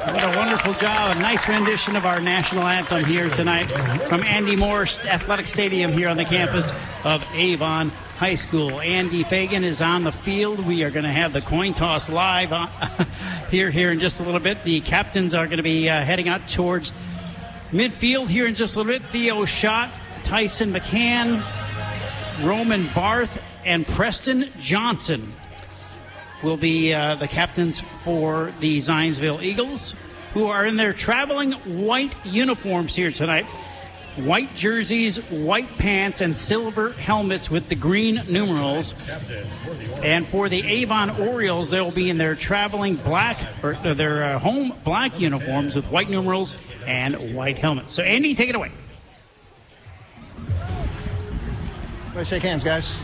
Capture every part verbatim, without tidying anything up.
What a wonderful job. A nice rendition of our national anthem here tonight from Andy Morse Athletic Stadium here on the campus of Avon High School. Andy Fagan is on the field. We are going to have the coin toss live on, here, here in just a little bit. The captains are going to be uh, heading out towards midfield here in just a little bit. Theo Schott, Tyson McCann, Roman Barth, and Preston Johnson will be uh, the captains for the Zionsville Eagles, who are in their traveling white uniforms here tonight. White jerseys, white pants, and silver helmets with the green numerals. And for the Avon Orioles, they will be in their traveling black, or their uh, home black uniforms with white numerals and white helmets. So, Andy, take it away. Let's shake hands, guys.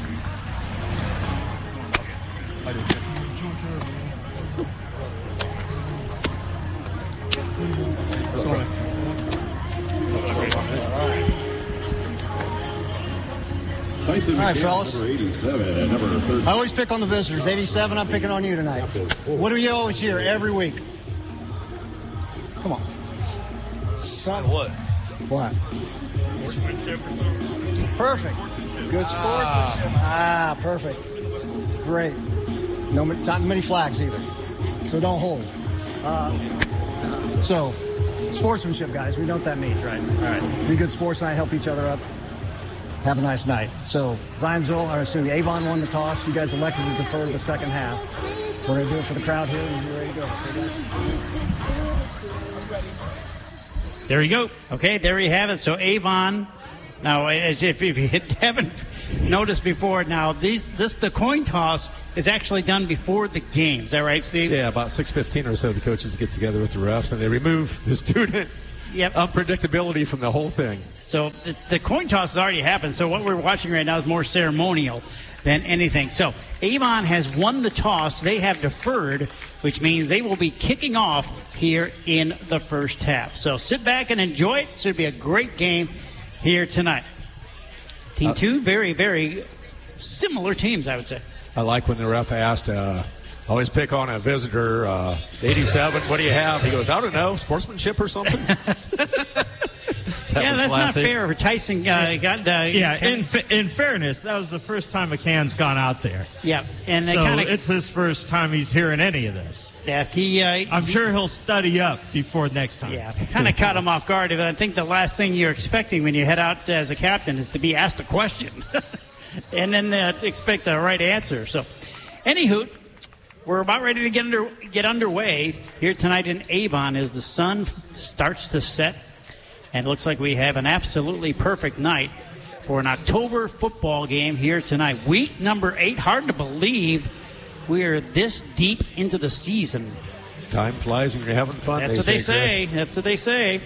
All right, fellas. I always pick on the visitors. eighty-seven, I'm picking on you tonight. What do you always hear every week? Come on. Son. What? What? Sportsmanship or something? Perfect. Good sportsmanship. Ah, ah perfect. Great. No, not many flags either. So don't hold. Uh, so, sportsmanship, guys. We know what that means, right? All right. Be good sports tonight. Help each other up. Have a nice night. So, Zionsville, or excuse me, Avon won the toss. You guys elected to defer to the second half. We're going to do it for the crowd here, and you're ready to go. Okay, there you go. Okay, there you have it. So, Avon, now, as if, if you haven't noticed before, now, these this the coin toss is actually done before the game. Is that right, Steve? Yeah, about six fifteen or so, the coaches get together with the refs, and they remove the student Yep. unpredictability from the whole thing. So it's, the coin toss has already happened. So what we're watching right now is more ceremonial than anything. So Avon has won the toss. They have deferred, which means they will be kicking off here in the first half. So sit back and enjoy it. It should be a great game here tonight. Team uh, two, very, very similar teams, I would say. I like when the ref asked, uh, always pick on a visitor, uh, eighty-seven, what do you have? He goes, I don't know, sportsmanship or something? That yeah, that's classic. Not fair. Tyson uh, got. Uh, yeah, in fa- in fairness, that was the first time McCann's gone out there. Yeah, and so kinda, it's his first time he's hearing any of this. Yeah, he. Uh, I'm he, sure he'll study up before next time. Yeah, kind of caught him off guard. But I think the last thing you're expecting when you head out as a captain is to be asked a question, and then uh, expect the right answer. So, anywho, we're about ready to get under get underway here tonight in Avon as the sun starts to set. And it looks like we have an absolutely perfect night for an October football game here tonight. Week number eight. Hard to believe we are this deep into the season. Time flies when you're having fun. That's they what say, they say. Chris. That's what they say.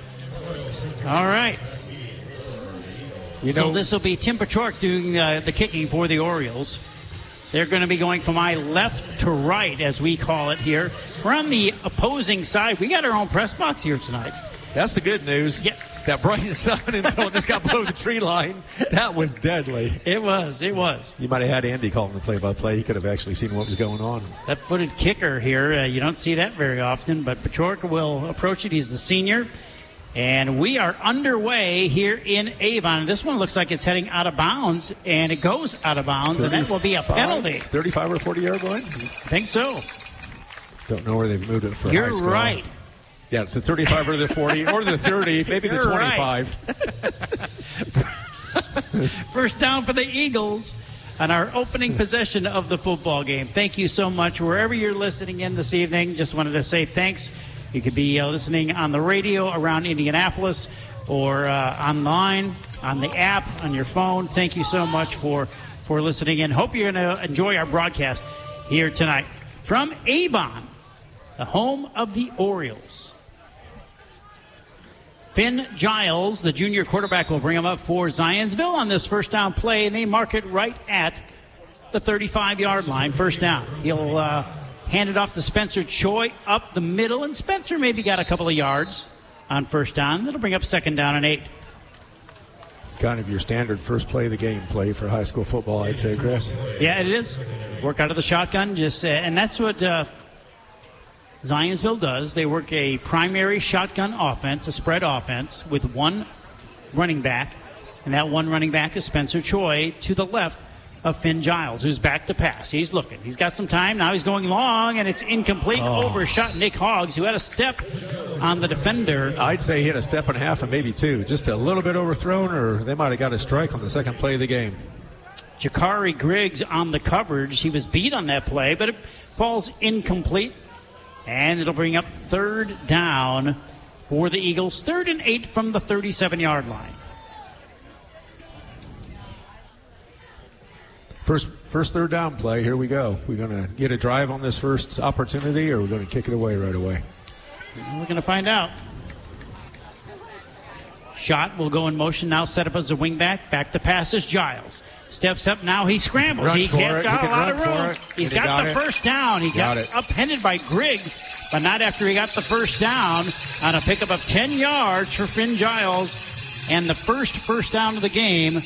All right. You know, so this will be Tim Petrarch doing uh, the kicking for the Orioles. They're going to be going from my left to right, as we call it here. We're on the opposing side. We got our own press box here tonight. That's the good news. Yeah. That bright sun until it just got below the tree line. That was deadly. It was. It was. You might have had Andy calling the play-by-play. He could have actually seen what was going on. That footed kicker here, uh, you don't see that very often, but Petrarch will approach it. He's the senior. And we are underway here in Avon. This one looks like it's heading out of bounds, and it goes out of bounds, and that will be a penalty. thirty-five or forty-yard line? I think so. Don't know where they've moved it for. You're high school. right. Yeah, it's the thirty-five or the forty or the thirty, maybe You're the twenty-five. Right. First down for the Eagles on our opening possession of the football game. Thank you so much. Wherever you're listening in this evening, just wanted to say thanks. You could be uh, listening on the radio around Indianapolis or uh, online, on the app, on your phone. Thank you so much for, for listening in. Hope you're going to enjoy our broadcast here tonight. From Avon, the home of the Orioles. Finn Giles, the junior quarterback, will bring him up for Zionsville on this first down play, and they mark it right at the thirty-five-yard line, first down. He'll uh, hand it off to Spencer Choi up the middle, and Spencer maybe got a couple of yards on first down. That'll bring up second down and eight. It's kind of your standard first play of the game play for high school football, I'd say, Chris. Yeah, it is. Work out of the shotgun, just uh, and that's what uh, Zionsville does. They work a primary shotgun offense, a spread offense, with one running back. And that one running back is Spencer Choi to the left of Finn Giles, who's back to pass. He's looking. He's got some time. Now he's going long, and it's incomplete. Oh. Overshot Nick Hoggs, who had a step on the defender. I'd say he had a step and a half and maybe two. Just a little bit overthrown, or they might have got a strike on the second play of the game. Jakari Griggs on the coverage. He was beat on that play, but it falls incomplete. And it'll bring up third down for the Eagles. Third and eight from the thirty-seven-yard line. First first third down play, here we go. We're going to get a drive on this first opportunity, or we're going to kick it away right away? We're going to find out. Shot will go in motion now, set up as a wingback. Back to pass is Giles. Steps up now, he scrambles. Run he for has it. got He a can lot run of room. for it. He's And he got, got the it. first down. He Got got, it. upended by Griggs, but not after he got the first down on a pickup of ten yards for Finn Giles. And the first first down of the game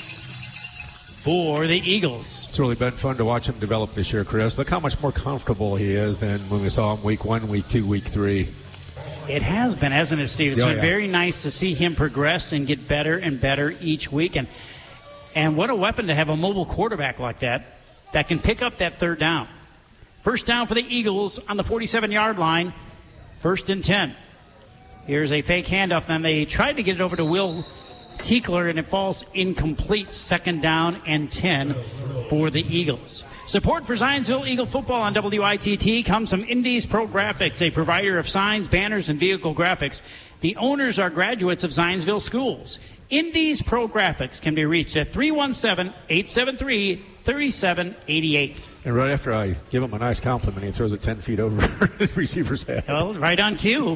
for the Eagles. It's really been fun to watch him develop this year, Chris. Look how much more comfortable he is than when we saw him week one, week two, week three. It has been, hasn't it, Steve? It's Oh, been yeah. very nice to see him progress and get better and better each week. And, and what a weapon to have a mobile quarterback like that that can pick up that third down. First down for the Eagles on the forty-seven-yard line. First and ten. Here's a fake handoff. Then they tried to get it over to Will Tiekler, and it falls incomplete. Second down and ten for the Eagles. Support for Zionsville Eagle football on W I T T comes from Indies Pro Graphics, a provider of signs, banners, and vehicle graphics. The owners are graduates of Zionsville schools. Indies Pro Graphics can be reached at three one seven, eight seven three, three seven eight eight. And right after I give him a nice compliment, he throws it ten feet over the receiver's head. Well, right on cue.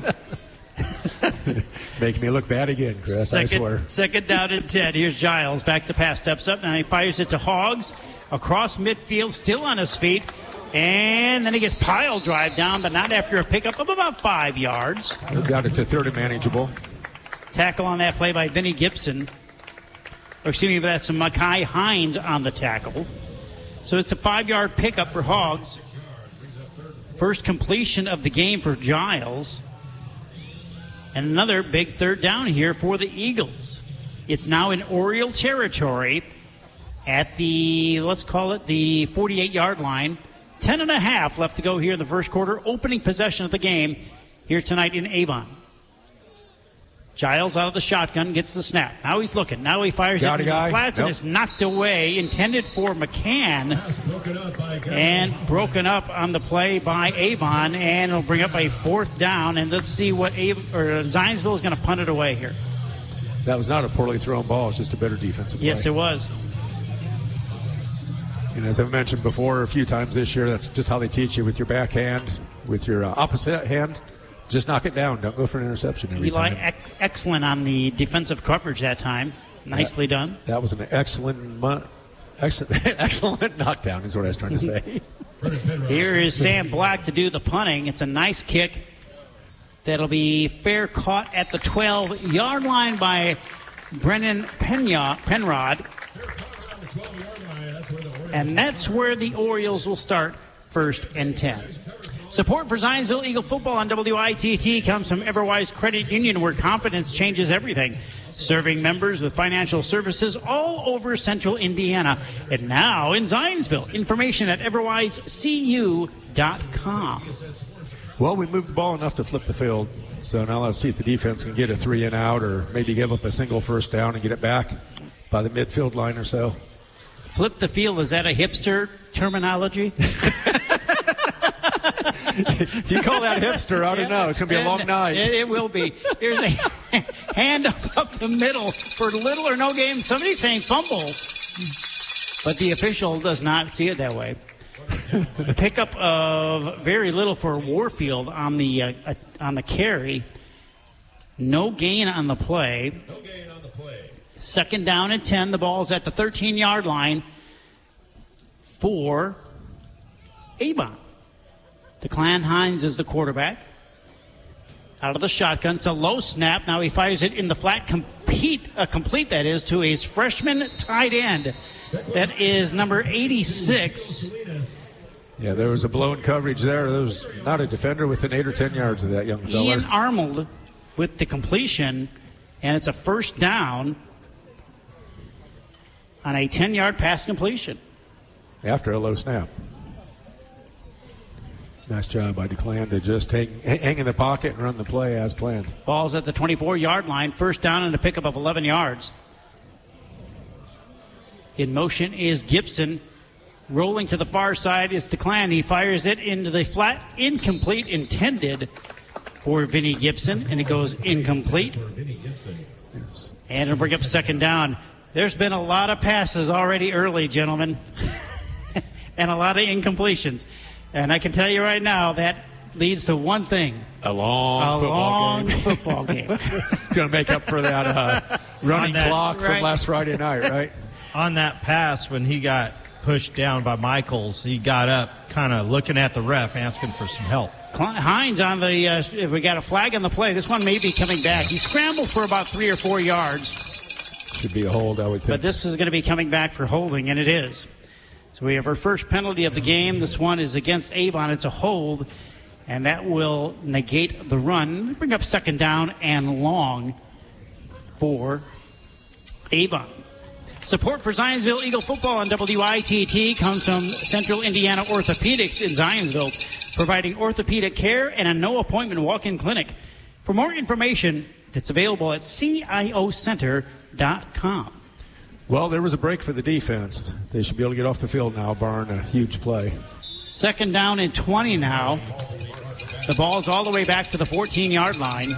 Making me look bad again, Chris, I swear. Second, second down and ten. Here's Giles. Back to pass. Steps up. Now he fires it to Hoggs. Across midfield. Still on his feet. And then he gets pile drive down, but not after a pickup of about five yards. He got it to third and manageable. Tackle on that play by Vinny Gibson. Or excuse me, that's Makai Hines on the tackle. So it's a five-yard pickup for Hoggs. First completion of the game for Giles. And another big third down here for the Eagles. It's now in Oriole territory at the, let's call it the forty-eight-yard line. Ten and a half left to go here in the first quarter. Opening possession of the game here tonight in Avon. Giles out of the shotgun, gets the snap. Now he's looking. Now he fires Got it a into guy. the flats, Nope. and it's knocked away. Intended for McCann. And broken up on the play by Avon. And it'll bring up a fourth down. And let's see what Avon, or Zionsville is going to punt it away here. That was not a poorly thrown ball. It's just a better defensive play. Yes, it was. And as I've mentioned before a few times this year, that's just how they teach you with your backhand, with your uh, opposite hand. Just knock it down. Don't go for an interception every Eli time. ex- excellent on the defensive coverage that time. Nicely done. That was an excellent, mu- excellent, excellent knockdown is what I was trying to say. Here is Sam Black to do the punting. It's a nice kick. That'll be fair caught at the twelve-yard line by Brennan Pena, Penrod. And that's where the Orioles will start first and ten. Support for Zionsville Eagle football on W I T T comes from Everwise Credit Union, where confidence changes everything. Serving members with financial services all over central Indiana. And now in Zionsville. Information at everwise c u dot com. Well, we moved the ball enough to flip the field. So now let's see if the defense can get a three and out or maybe give up a single first down and get it back by the midfield line or so. Flip the field, is that a hipster terminology? If you call that hipster, I don't know. It's going to be a long night. It, it will be. Here's a hand up, up the middle for little or no gain. Somebody's saying fumble, but the official does not see it that way. Pickup of very little for Warfield on the uh, uh, on the carry. No gain on the play. No gain on the play. Second down and ten. The ball's at the thirteen-yard line for Avon. DeClan Hines is the quarterback. Out of the shotgun. It's a low snap. Now he fires it in the flat. Compete, uh, complete, that is, to his freshman tight end. That is number eighty-six. Yeah, there was a blown coverage there. There was not a defender within eight or ten yards of that young fella. Ian Arnold with the completion, and it's a first down on a ten-yard pass completion. After a low snap. Nice job by DeClan to just hang, hang in the pocket and run the play as planned. Ball's at the twenty-four-yard line. First down and a pickup of eleven yards. In motion is Gibson. Rolling to the far side is DeClan. He fires it into the flat, incomplete, intended for Vinnie Gibson, and it goes incomplete. Yes. And it'll bring up second down. There's been a lot of passes already early, gentlemen, and a lot of incompletions. And I can tell you right now, that leads to one thing. A long a football long game. football game. It's going to make up for that uh, running that, clock right. from last Friday night, right? On that pass, when he got pushed down by Michaels, he got up kind of looking at the ref, asking for some help. Hines on the, uh, if we got a flag on the play, this one may be coming back. He scrambled for about three or four yards. Should be a hold, I would think. But this is going to be coming back for holding, and it is. So we have our first penalty of the game. This one is against Avon. It's a hold, and that will negate the run. Bring up second down and long for Avon. Support for Zionsville Eagle football on W I T T comes from Central Indiana Orthopedics in Zionsville, providing orthopedic care and a no-appointment walk-in clinic. For more information, it's available at C I O center dot com. Well, there was a break for the defense. They should be able to get off the field now, barring a huge play. Second down and twenty now. The ball's all the way back to the fourteen-yard line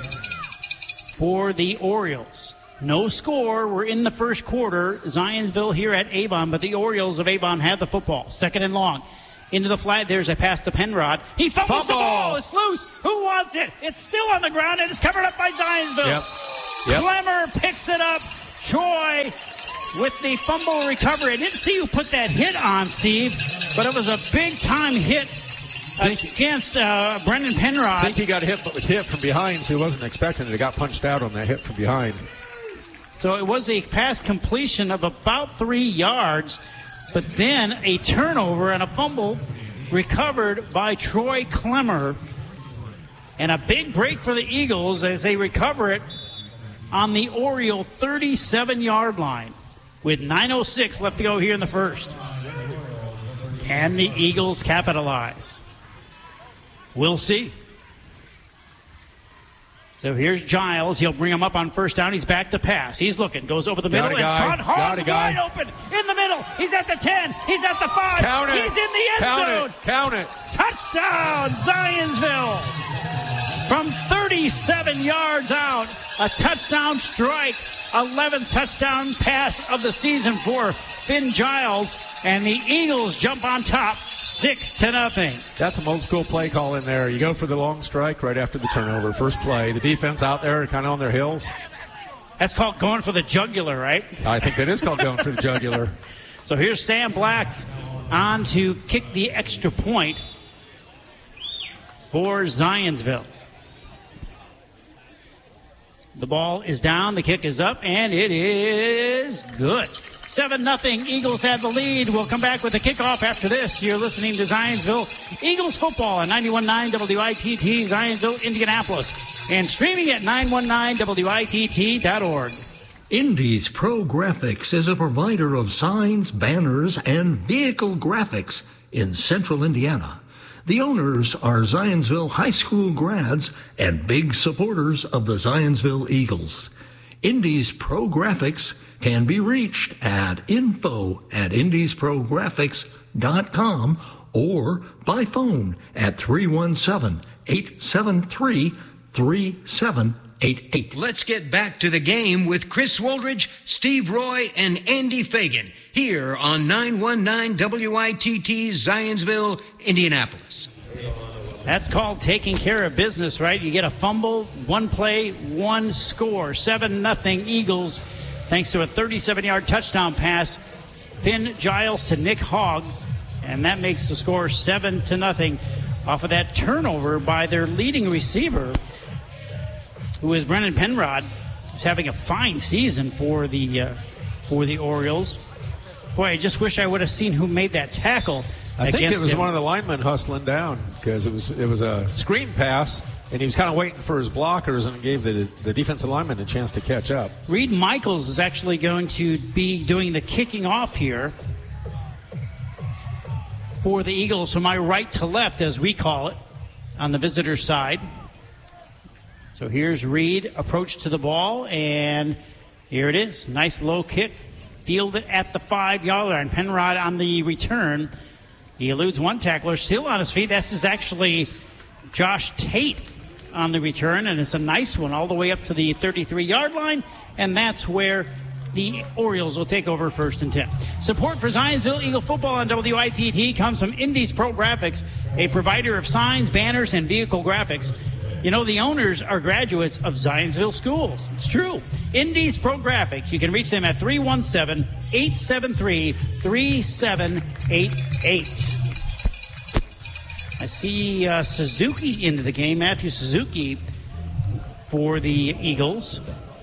for the Orioles. No score. We're in the first quarter. Zionsville here at Avon, but the Orioles of Avon have the football. Second and long. Into the flat. There's a pass to Penrod. He fumbles Fumble. the ball. It's loose. Who wants it? It's still on the ground, and it's covered up by Zionsville. Yep. Yep. Clemmer picks it up. Troy with the fumble recovery. I didn't see who put that hit on, Steve, but it was a big-time hit against uh, Brendan Penrod. I think he got hit, but hit from behind, so he wasn't expecting it. He got punched out on that hit from behind. So it was a pass completion of about three yards, but then a turnover and a fumble recovered by Troy Clemmer. And a big break for the Eagles as they recover it on the Oriole thirty-seven-yard line with nine oh six left to go here in the first. Can the Eagles capitalize? We'll see. So here's Giles. He'll bring him up on first down. He's back to pass. He's looking. Goes over the middle. Got a It's guy. caught hard. Got a guy. Wide open. In the middle. He's at the ten. He's at the five. Count it. He's in the end Count zone. it. Count it. Touchdown, Zionsville. From thirty-seven yards out, a touchdown strike. eleventh touchdown pass of the season for Finn Giles. And the Eagles jump on top, six to nothing. That's some old school play call in there. You go for the long strike right after the turnover. First play. The defense out there kind of on their heels. That's called going for the jugular, right? I think that is called going for the jugular. So here's Sam Black on to kick the extra point for Zionsville. The ball is down, the kick is up, and it is good. seven nothing. Eagles have the lead. We'll come back with the kickoff after this. You're listening to Zionsville Eagles football on ninety-one point nine W I T T, Zionsville, Indianapolis, and streaming at nine one nine W I T T dot org. Indy's Pro Graphics is a provider of signs, banners, and vehicle graphics in central Indiana. The owners are Zionsville High School grads and big supporters of the Zionsville Eagles. Indy's Pro Graphics can be reached at info at indies pro graphics dot com or by phone at three one seven, eight seven three, three seven eight eight. Let's get back to the game with Chris Woldridge, Steve Roy, and Andy Fagan here on nine one nine W I T T Zionsville, Indianapolis. That's called taking care of business, right? You get a fumble, one play, one score. seven nothing Eagles, thanks to a thirty-seven-yard touchdown pass. Finn Giles to Nick Hoggs, and that makes the score seven to nothing off of that turnover by their leading receiver, who is Brennan Penrod, who's having a fine season for the uh, for the Orioles. Boy, I just wish I would have seen who made that tackle. I think it was him. one of the linemen hustling down because it was it was a screen pass, and he was kind of waiting for his blockers, and it gave the the defensive lineman a chance to catch up. Reed Michaels is actually going to be doing the kicking off here for the Eagles from my right to left, as we call it, on the visitor side. So here's Reed, approach to the ball, and here it is. Nice low kick, fielded at the five-yard line. Penrod on the return. He eludes one tackler, still on his feet. This is actually Josh Tate on the return, and it's a nice one all the way up to the thirty-three-yard line, and that's where the Orioles will take over first and ten. Support for Zionsville Eagle football on W I T T comes from Indies Pro Graphics, a provider of signs, banners, and vehicle graphics. You know, the owners are graduates of Zionsville schools. It's true. Indies Pro Graphics. You can reach them at three one seven, eight seven three, three seven eight eight. I see uh, Suzuki into the game. Matthew Suzuki for the Eagles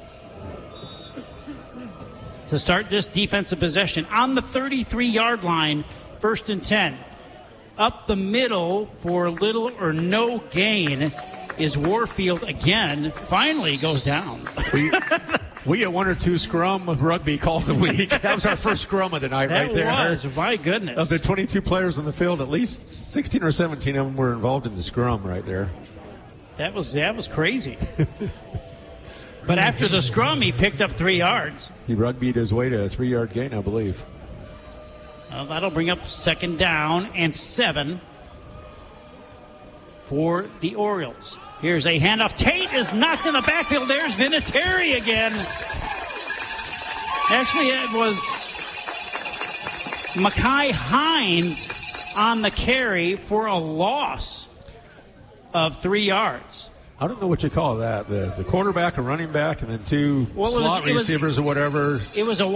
to start this defensive possession on the thirty-three-yard line, first and ten. Up the middle for little or no gain is Warfield again. Finally goes down. We, we get one or two scrum rugby calls a week. That was our first scrum of the night that right there. was, my goodness. Of the twenty-two players on the field, at least sixteen or seventeen of them were involved in the scrum right there. That was that was crazy. But after the scrum, he picked up three yards. He rugbyed his way to a three-yard gain, I believe. Well, that'll bring up second down and seven for the Orioles. Here's a handoff. Tate is knocked in the backfield. There's Vinatieri again. Actually, it was Mekhi Hines on the carry for a loss of three yards. I don't know what you call that. The, the quarterback, a running back, and then two well, slot it was, it was, receivers or whatever. It was a